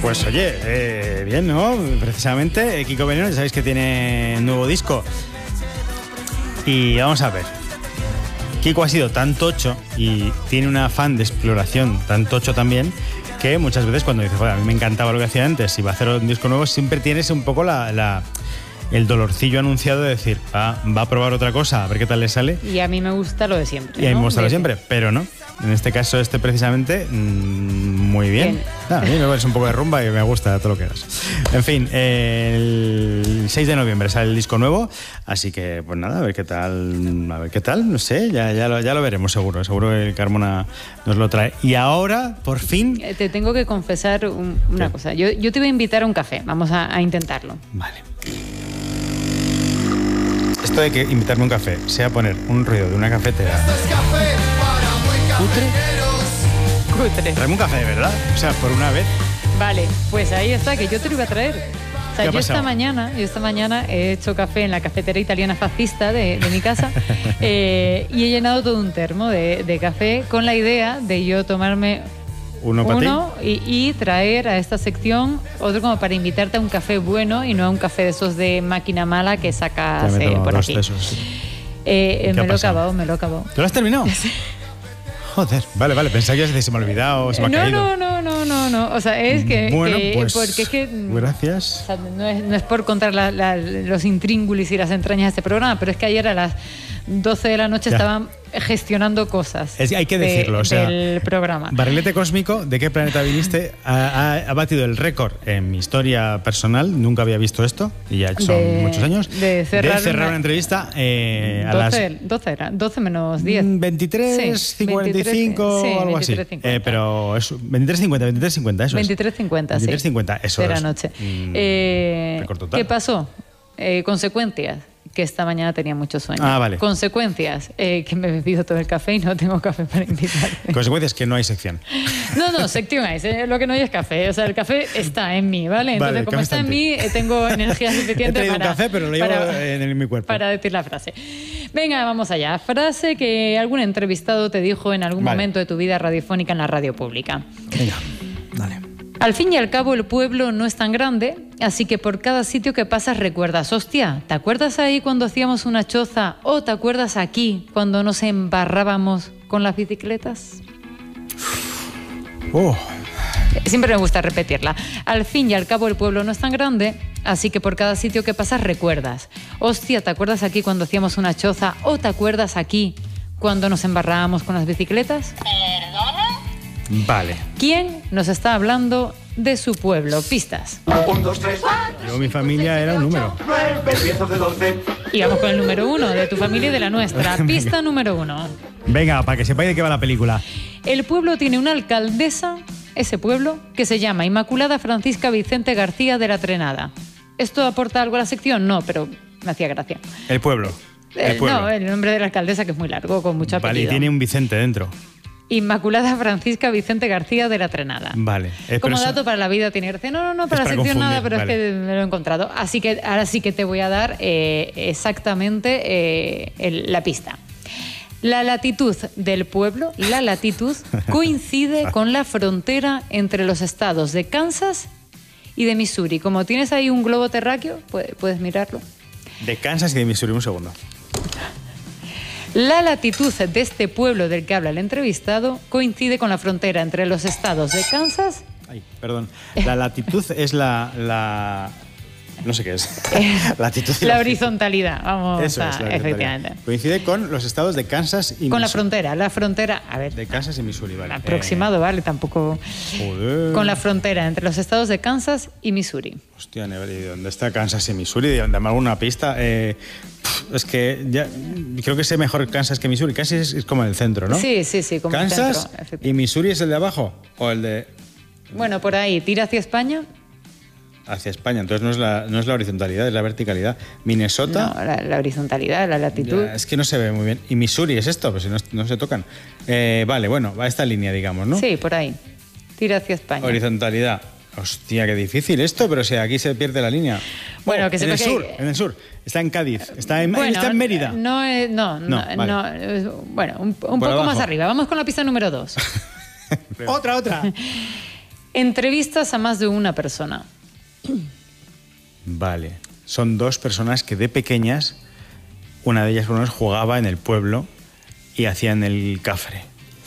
Pues oye, bien, ¿no? Precisamente, Kiko Veneno, ya sabéis que tiene un nuevo disco. Y vamos a ver. Kiko ha sido tan tocho y tiene un afán de exploración tan tocho también, que muchas veces cuando dices, a mí me encantaba lo que hacía antes y va a hacer un disco nuevo, siempre tienes un poco el dolorcillo anunciado de decir, va a probar otra cosa, a ver qué tal le sale. Y a mí me gusta lo de siempre. Y a mí me gusta lo de siempre, pero no. En este caso, precisamente, muy bien. A mí me parece un poco de rumba y me gusta todo lo que hagas. En fin, el 6 de noviembre sale el disco nuevo, así que, pues nada, a ver qué tal, no sé, ya lo veremos seguro. Seguro que Carmona nos lo trae. Y ahora, por fin... Te tengo que confesar una cosa. Yo te voy a invitar a un café, vamos a intentarlo. Vale. Esto de que invitarme a un café sea poner un ruido de una cafetera... Cutre. Traeme un café, de verdad. O sea, por una vez. Vale, pues ahí está, que yo te lo iba a traer. O sea, yo esta mañana he hecho café en la cafetera italiana fascista de mi casa y he llenado todo un termo de café con la idea de yo tomarme uno y traer a esta sección otro como para invitarte a un café bueno y no a un café de esos de máquina mala que sacas por aquí. Me lo he acabado. ¿Tú lo has terminado? Sí. Joder, vale, pensaba que se me ha olvidado, se me ha caído. No. O sea, es que... Bueno, pues, porque es que... Gracias. O sea, no es por contar los intríngulis y las entrañas de este programa, pero es que ayer a las 12 de la noche estaban gestionando cosas. Hay que decirlo, o sea, del programa. Barrilete Cósmico, ¿de qué planeta viniste? Ha batido el récord en mi historia personal, nunca había visto esto, y ya son muchos años, de cerrar una entrevista a 12 menos 10. 23:55, algo así. Pero es 23:50, eso es. 23:50, eso de es. la noche. Récord total. ¿Qué pasó? Consecuencias. Que esta mañana tenía mucho sueño. Vale. Consecuencias, que me he bebido todo el café y no tengo café para invitarte. Consecuencias, que no hay sección. No, sección hay, lo que no hay es café. O sea, el café está en mí, ¿vale? Entonces, como está en mí, tengo energía suficiente he traído un café, pero lo llevo en mi cuerpo. Para decir la frase. Venga, vamos allá. Frase que algún entrevistado te dijo en algún momento de tu vida radiofónica en la radio pública. Venga, dale. Al fin y al cabo, el pueblo no es tan grande, así que por cada sitio que pasas recuerdas, hostia, ¿te acuerdas ahí cuando hacíamos una choza? ¿O te acuerdas aquí cuando nos embarrábamos con las bicicletas? Siempre me gusta repetirla. Al fin y al cabo, el pueblo no es tan grande, así que por cada sitio que pasas recuerdas, hostia, ¿te acuerdas aquí cuando hacíamos una choza? ¿O te acuerdas aquí cuando nos embarrábamos con las bicicletas? ¿Perdona? Vale. ¿Quién nos está hablando de su pueblo? Pistas. 1, 2, 3, 4. Yo, mi familia era un número. 9, 10, 11, 12. Y vamos con el número 1 de tu familia y de la nuestra. Pista número 1. Venga, para que sepáis de qué va la película. El pueblo tiene una alcaldesa, ese pueblo, que se llama Inmaculada Francisca Vicente García de la Trenada. ¿Esto aporta algo a la sección? No, pero me hacía gracia. El pueblo. No, el nombre de la alcaldesa, que es muy largo, con mucho apellido. Vale, y tiene un Vicente dentro. Inmaculada Francisca Vicente García de la Trenada. Vale. Como dato para la vida tiene gracia. No, para la sección nada, pero vale. Es que me lo he encontrado. Así que ahora sí que te voy a dar exactamente la pista. La latitud del pueblo, coincide con la frontera entre los estados de Kansas y de Missouri. Como tienes ahí un globo terráqueo, puedes mirarlo. De Kansas y de Missouri, un segundo. La latitud de este pueblo del que habla el entrevistado coincide con la frontera entre los estados de Kansas... Perdón. La latitud es la... No sé qué es. Latitud y la horizontalidad. Vamos Eso es, efectivamente. Coincide con los estados de Kansas y Missouri. Con la frontera, a ver. De Kansas y Missouri, vale. Aproximado, vale, tampoco... Joder. Con la frontera entre los estados de Kansas y Missouri. Hostia, ¿y dónde está Kansas y Missouri? Dame alguna pista. Es que ya creo que sé mejor Kansas que Missouri. Kansas es como el centro, ¿no? Sí, como Kansas el centro. ¿Y Missouri es el de abajo? ¿O el de...? Bueno, por ahí, tira hacia España. Hacia España, entonces no es la horizontalidad, es la verticalidad. Minnesota... No, la horizontalidad, la latitud... Ya, es que no se ve muy bien. ¿Y Missouri es esto? Pues si no se tocan. Vale, bueno, va a esta línea, digamos, ¿no? Sí, por ahí. Tira hacia España. Horizontalidad. Hostia, qué difícil esto, pero si aquí se pierde la línea. Bueno, que en el sur. Está en Cádiz. Está en Mérida. Vale. Bueno, un poco más arriba. Vamos con la pista número 2. Otra. Entrevistas a más de una persona. Vale. Son 2 personas que de pequeñas, una de ellas por lo menos jugaba en el pueblo y hacían el cafre.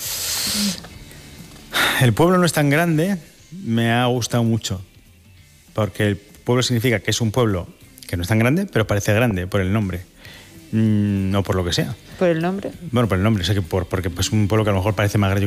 El pueblo no es tan grande, me ha gustado mucho, porque el pueblo significa que es un pueblo que no es tan grande, pero parece grande por el nombre, no por lo que sea. ¿Por el nombre? Bueno, por el nombre, o sea que porque es un pueblo que a lo mejor parece más grande.